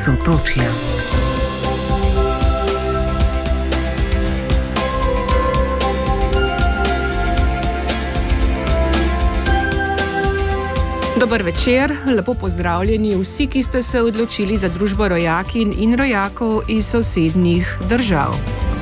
Sotočja. Dober večer, lepo pozdravljeni vsi, ki ste se odločili za družbo rojakinj in rojakov iz sosednjih držav.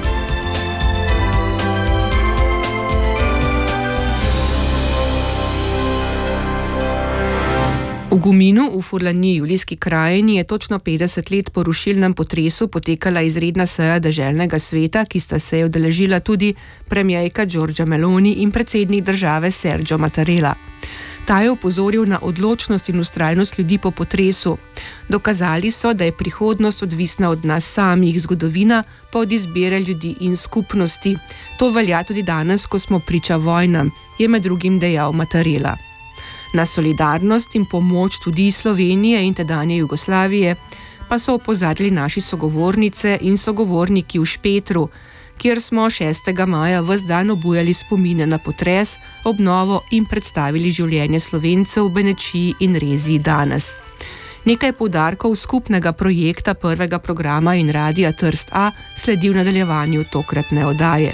V Guminu v Furlaniji, Julijski krajini, je točno 50 let po rušilnem potresu potekala izredna seja deželnega sveta, ki sta se je udeležila tudi premierka Giorgia Meloni in predsednik države Sergio Mattarella. Ta je opozoril na odločnost in vztrajnost ljudi po potresu. Dokazali so, da je prihodnost odvisna od nas samih, zgodovina pa od izbire ljudi in skupnosti. To velja tudi danes, ko smo priča vojnam, je med drugim dejal Mattarella. Na solidarnost in pomoč tudi Slovenije in tedanje Jugoslavije pa so opozarjali naši sogovornice in sogovorniki v Špetru, kjer smo 6. maja ves dan obujali spomine na potres, obnovo in predstavili življenje Slovencev v Benečiji in Reziji danes. Nekaj poudarkov skupnega projekta prvega programa in Radia Trst A sledi v nadaljevanju tokratne oddaje.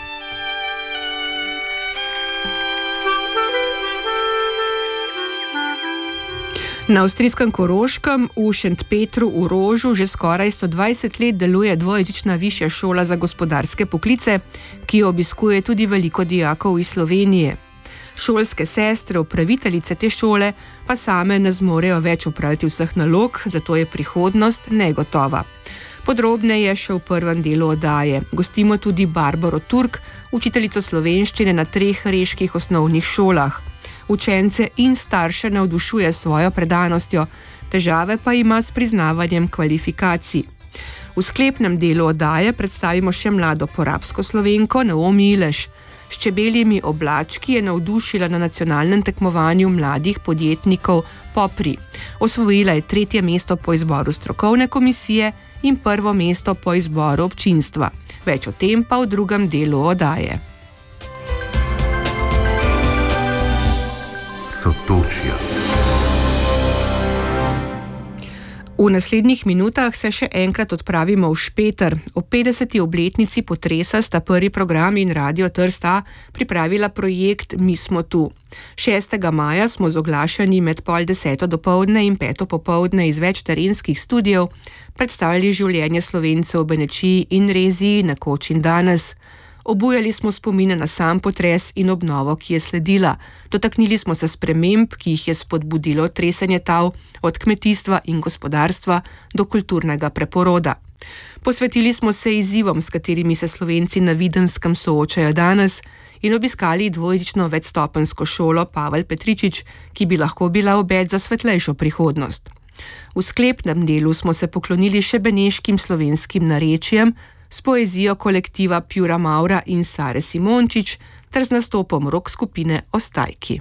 Na avstrijskem Koroškem v Šentpetru v Rožu že skoraj 120 let deluje dvojezična višja šola za gospodarske poklice, ki jo obiskuje tudi veliko dijakov iz Slovenije. Šolske sestre, upraviteljice te šole, pa same ne zmorejo več opraviti vseh nalog, zato je prihodnost negotova. Podrobneje še v prvem delu oddaje. Gostimo tudi Barbaro Turk, učiteljico slovenščine na 3 reških osnovnih šolah. Učence in starše navdušuje svojo predanostjo, težave pa ima s priznavanjem kvalifikacij. V sklepnem delu oddaje predstavimo še mlado porabsko Slovenko Naomi Ileš. S čebeljimi oblački je navdušila na nacionalnem tekmovanju mladih podjetnikov Popri. Osvojila je 3. mesto po izboru strokovne komisije in 1. mesto po izboru občinstva. Več o tem pa v drugem delu oddaje. Sotočja. V naslednjih minutah se še enkrat odpravimo v Špeter. O 50. obletnici potresa sta prvi program in Radio Trst A pripravila projekt Mi smo tu. 6. maja smo z oglašanji med 9:30 dopoldne in 5. popoldne iz več terenskih studijev predstavili življenje Slovencev v Benečiji in Reziji nekoč in danes. Obujali smo spomine na sam potres in obnovo, ki je sledila. Dotaknili smo se sprememb, ki jih je spodbudilo tresenje tal, od kmetijstva in gospodarstva do kulturnega preporoda. Posvetili smo se izzivom, s katerimi se Slovenci na Videnskem soočajo danes, in obiskali dvojezično večstopenjsko šolo Pavel Petričič, ki bi lahko bila obet za svetlejšo prihodnost. V sklepnem delu smo se poklonili še beneškim slovenskim narečjem, s poezijo kolektiva Pjura Maura in Sare Simončič ter z nastopom rock skupine Ostajki.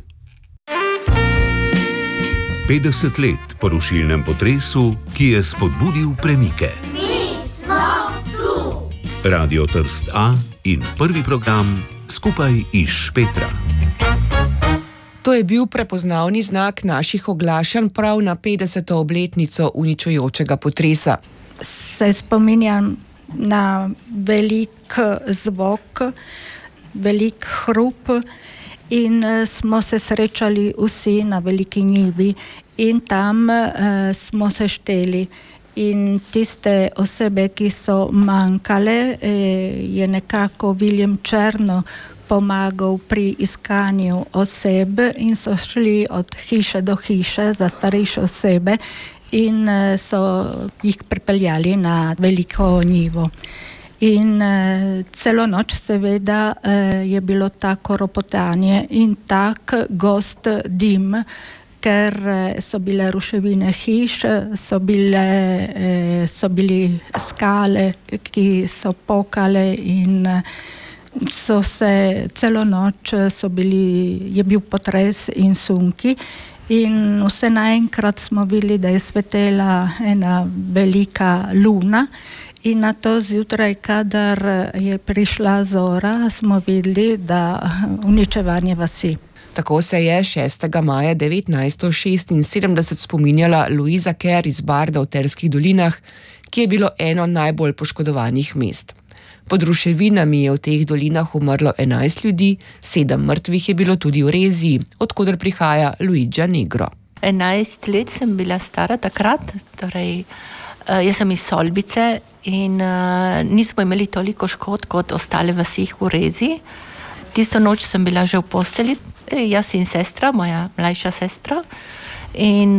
50 let po rušilnem potresu, ki je spodbudil premike. Mi smo tu! Radio Trst A in prvi program skupaj iz Špetra. To je bil prepoznavni znak naših oglašanj prav na 50. obletnico uničujočega potresa. Se spominjam na velik zvok, velik hrup in smo se srečali vsi na veliki njivi in tam smo se šteli. In tiste osebe, ki so manjkale, je nekako William Černo pomagal pri iskanju oseb in so šli od hiše do hiše za starejše osebe in so jih pripeljali na veliko njivo. In celo noč seveda je bilo tako ropotanje in tak gost dim, ker so bile ruševine hiš, so bili skale, ki so pokale in so se celo noč je bil potres in sunki. In vse naenkrat smo videli, da je svetela ena velika luna in na to zjutraj, kadar je prišla zora, smo videli, da uničevanje vasi. Tako se je 6. maja 1976 spominjala Louisa Kerr iz Barda v Terskih dolinah, ki je bilo eno najbolj poškodovanih mest. Pod ruševinami je v teh dolinah umrlo 11 ljudi, 7 mrtvih je bilo tudi v Reziji, odkoder prihaja Luigi Negro. 11 let sem bila stara takrat, torej jaz sem iz Solbice in nismo imeli toliko škod kot ostale vasi v Reziji. Tisto noč sem bila že v posteli, jaz in sestra, moja mlajša sestra, in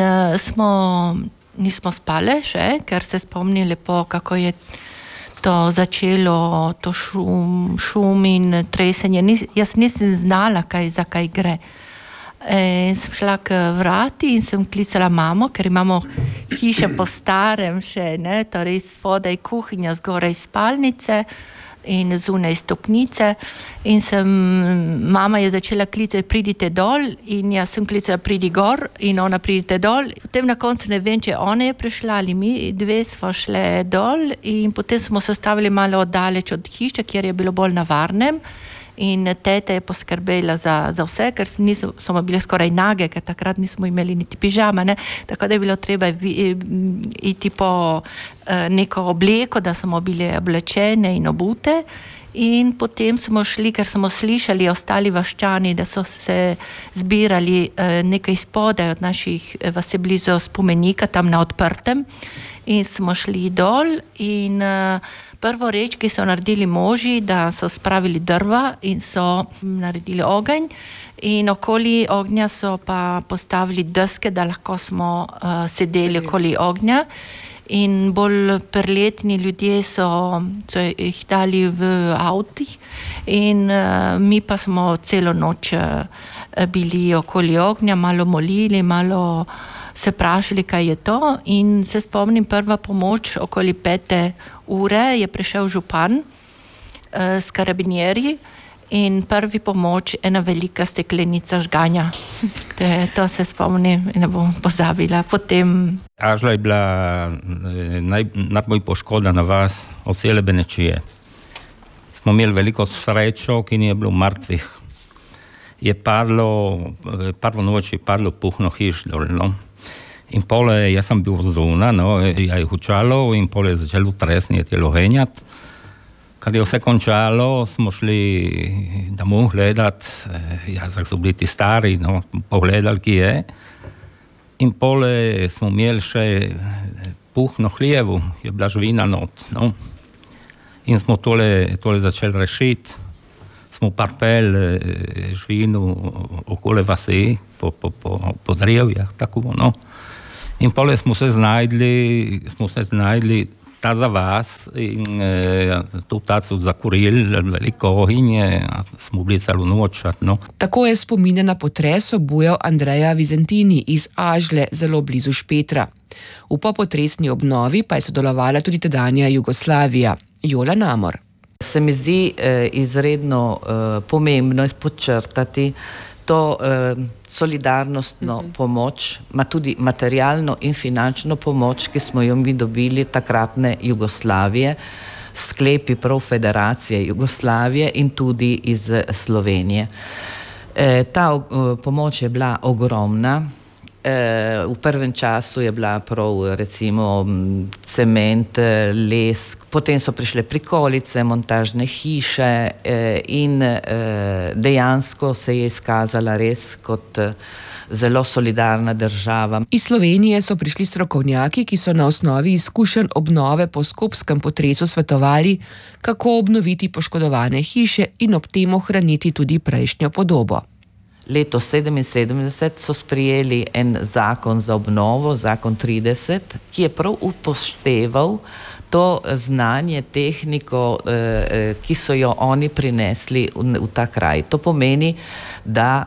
nismo spale še, ker se spomnim lepo, kako je to začelo, to šum in tresenje. Jaz nisem znala, za kaj gre. Sem šla k vrati in sem klicala mamo, ker imamo hiše po starem še, ne, torej spodaj kuhinja, zgoraj spalnice in zunaj stopnice, in mama je začela klicati, pridite dol, in jaz sem klicala, pridi gor, in ona pridite dol. Potem na koncu ne vem, če ona je prišla ali mi, dve smo šle dol, in potem smo se ostavili malo oddaleč od hiše, kjer je bilo bolj na varnem, in teta je poskrbela za vse, ker smo bile skoraj nage, ker takrat nismo imeli niti pižama, ne? Tako da je bilo treba iti po neko obleko, da smo bile oblečene in obute, in potem smo šli, ker smo slišali ostali vaščani, da so se zbirali nekaj spodaj od naših vasi blizu spomenika, tam na odprtem, in smo šli dol in prvo reč, ki so naredili moži, da so spravili drva in so naredili ogenj, in okoli ognja so pa postavili deske, da lahko smo sedeli okoli ognja, in bolj perletni ljudje so jih dali v avtih, in mi pa smo celo noč bili okoli ognja, malo molili, malo se vprašali, kaj je to, in se spomnim, prva pomoč okoli 5. ure je prišel župan s karabinjerji in prvi pomoč ena velika steklenica žganja. To se spomnim in ne bom pozabila. Potem Ažla je bila najbolj poškodena vas od cele Benečije. Smo imeli veliko srečo, ki ni je bilo mrtvih. Je prvo noč je padlo puhno hiš dol, no. In pole, jaz sem bil zunaj, no, ja je hučalo in pole je začelo tresniti, lohenjati. Kad je vse končalo, smo šli domov gledati, jazak so bili ti stari, no, pogledali, ki je. In pole smo imeli še puhno hljevu, je bila živina not, no. In smo tole začeli rešiti. Smo parpel živinu okole vasi, po drevjah, tako, no. In pole smo se znajdli ta za vas in tu so zakurili veliko ognje, smo bili celo noč, no. Tako je spomine na potres obujal Andreja Vizentini iz Ažle, zelo blizu Špetra. V popotresni obnovi pa je sodelovala tudi tedanja Jugoslavija. Jola Namor. Se mi zdi izredno pomembno podčrtati to solidarnostno pomoč, ma tudi materialno in finančno pomoč, ki smo jo mi dobili takratne Jugoslavije, sklepi prav Federacije Jugoslavije in tudi iz Slovenije. Ta pomoč je bila ogromna. V prvem času je bila prav recimo cement, les, potem so prišle prikolice, montažne hiše in dejansko se je izkazala res kot zelo solidarna država. Iz Slovenije so prišli strokovnjaki, ki so na osnovi izkušenj obnove po skopskem potresu svetovali, kako obnoviti poškodovane hiše in ob tem ohraniti tudi prejšnjo podobo. Leto 1977 so sprejeli en zakon za obnovo, zakon 30, ki je prav upošteval to znanje, tehniko, ki so jo oni prinesli v ta kraj. To pomeni, da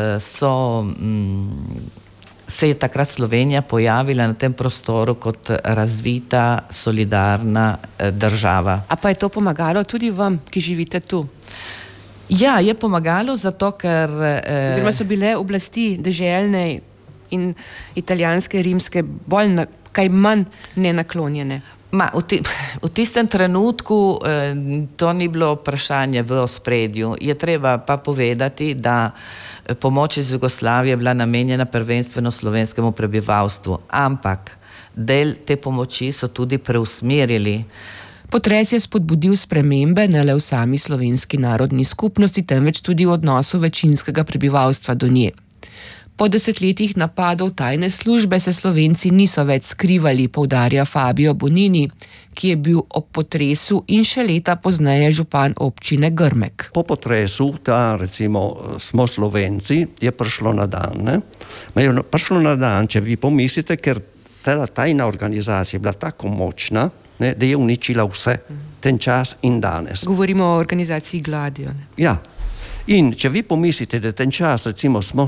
se je takrat Slovenija pojavila na tem prostoru kot razvita, solidarna država. A pa je to pomagalo tudi vam, ki živite tu? Ja, je pomagalo zato, ker oziroma so bile oblasti deželne in italijanske, rimske bolj kaj manj nenaklonjene. V tistem trenutku to ni bilo vprašanje v ospredju. Je treba pa povedati, da pomoč iz Jugoslavije je bila namenjena prvenstveno slovenskemu prebivalstvu, ampak del te pomoči so tudi preusmerili. Potres je spodbudil spremembe ne le v sami slovenski narodni skupnosti, temveč tudi v odnosu večinskega prebivalstva do nje. Po desetletjih napadov tajne službe se Slovenci niso več skrivali, poudarja Fabio Bonini, ki je bil ob potresu in še leta pozneje župan občine Grmek. Po potresu, smo Slovenci, je prišlo na dan. Ne? Je prišlo na dan, če vi pomislite, ker ta tajna organizacija je bila tako močna, ne, da je uničila vse, ten čas in danes. Govorimo o organizaciji Gladio. Ne? Ja. In če vi pomislite, da ten čas, smo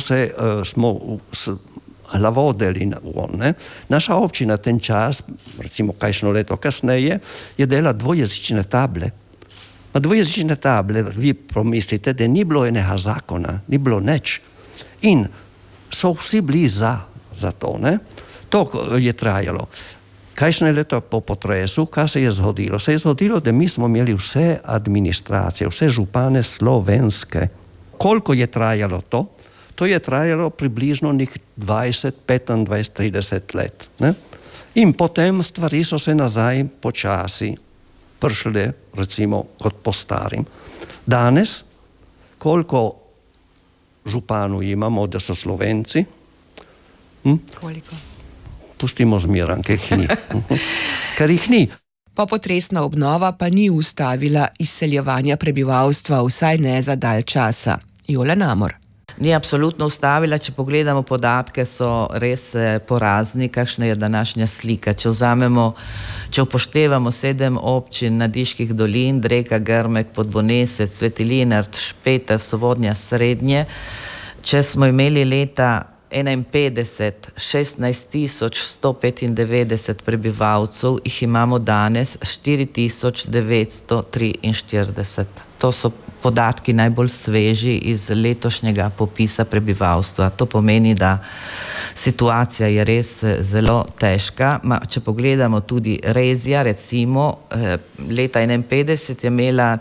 lavodili ne? Naša občina ten čas, kajšno leto kasneje, je dela dvojezične table. Na dvojezične table vi pomislite, da ni bilo enega zakona, ni bilo nič. In so vsi bili za to, ne? To je trajalo. Kajšne leto po potresu, kaj se je zgodilo? Se je zgodilo, da mi smo imeli vse administracije, vse župane slovenske. Koliko je trajalo to? To je trajalo približno 20, 25, 30 let. Ne? In potem stvari so se nazaj počasi prišle, kot po starim. Danes, koliko županov imamo, da so Slovenci? Koliko? Pustimo zmeran, ker jih ni. Popotresna obnova pa ni ustavila izseljevanja prebivalstva, vsaj ne za dalj časa. Jola Namor. Ni absolutno ustavila, če pogledamo podatke, so res porazni, kakšna je današnja slika. Če upoštevamo 7 občin Nadiških dolin, Dreka, Grmek, Podbonesec, Sveti Lenart, Špeter, Sovodnja, Srednje, če smo imeli leta 51, 16.195 prebivalcev, jih imamo danes 4.943. To so podatki najbolj sveži iz letošnjega popisa prebivalstva. To pomeni, da situacija je res zelo težka. Če pogledamo tudi Rezija, recimo, leta 51 je imela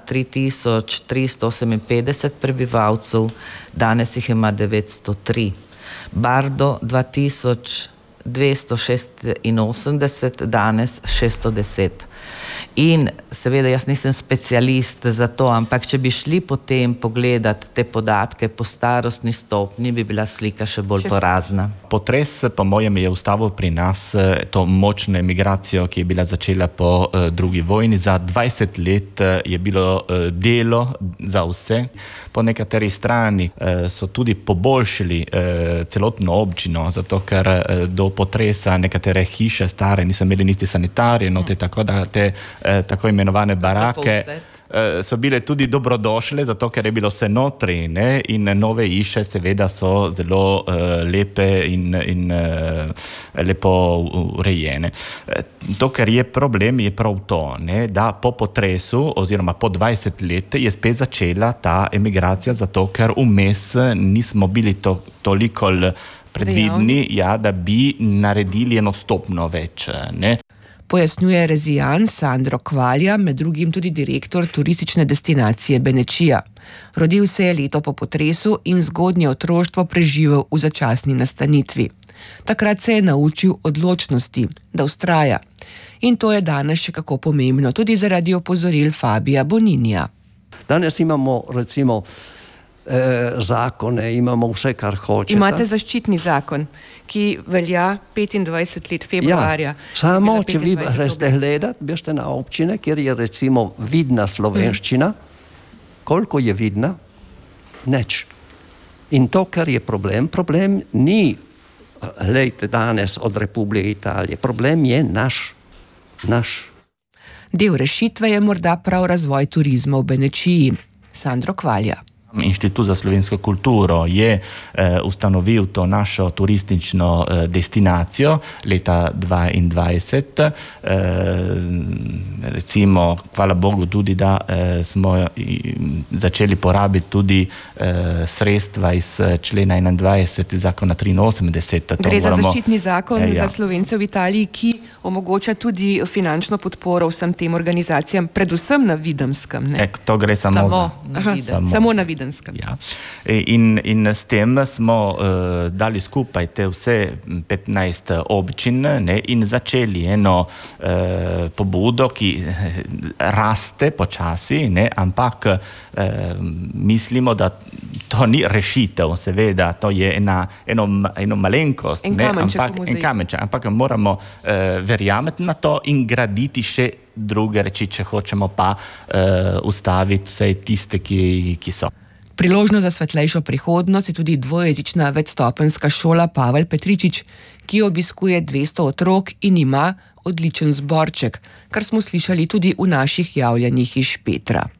3.358 prebivalcev, danes jih ima 903. Bardo 2286, danes 610. In seveda jaz nisem specialist za to, ampak če bi šli potem pogledati te podatke po starostni stopnji, bi bila slika še bolj porazna. Potres, po mojem, je ustavil pri nas to močno emigracijo, ki je bila začela po drugi vojni. Za 20 let je bilo delo za vse. Po nekateri strani so tudi poboljšali celotno občino, zato ker do potresa nekatere hiše stare niso imeli niti sanitarije, tako da te tako imenovane barake so bile tudi dobrodošle, zato ker je bilo vse notri, ne? In nove hiše seveda so zelo lepe in lepo urejene. To, kar je problem, je prav to, ne? Da po potresu oziroma po 20 let je spet začela ta emigracija, zato ker vmes nismo bili toliko predvidni, da bi naredili eno stopno več, ne? Pojasnjuje rezijan Sandro Kvalja, med drugim tudi direktor turistične destinacije Benečija. Rodil se je leto po potresu in zgodnje otroštvo preživel v začasni nastanitvi. Takrat se je naučil odločnosti, da vztraja. In to je danes še kako pomembno, tudi zaradi opozoril Fabija Boninija. Danes imamo recimo zakone, imamo vse, kar hočete. Imate zaščitni zakon, ki velja 25 let februarja. Ja, samo, če vi greste gledati, biste na občine, kjer je recimo vidna slovenščina. Koliko je vidna? Nič. In to, kar je problem ni, gledajte, danes od Republike Italije, problem je naš. Del rešitve je morda prav razvoj turizma v Benečiji. Sandro Kvalja. Inštitut za slovensko kulturo je ustanovil to našo turistično destinacijo leta 2022. Recimo, hvala Bogu tudi, da smo začeli porabiti tudi sredstva iz člena 21 zakona 83. Gre za zaščitni zakon za Slovence v Italiji, ki omogoča tudi finančno podporo vsem tem organizacijam, predvsem na Videmskem. To gre samo na Videmskem. Ja. In s tem smo dali skupaj te vse 15 občin in začeli eno pobudo, ki raste počasi, ampak mislimo, da to ni rešitev, seveda, to je eno malenkost, ampak moramo verjameti na to in graditi še druge reči, če hočemo pa ustaviti vse tiste, ki so. Priložnost za svetlejšo prihodnost je tudi dvojezična večstopenjska šola Pavel Petričič, ki obiskuje 200 otrok in ima odličen zborček, kar smo slišali tudi v naših javljanjih iz Špetra.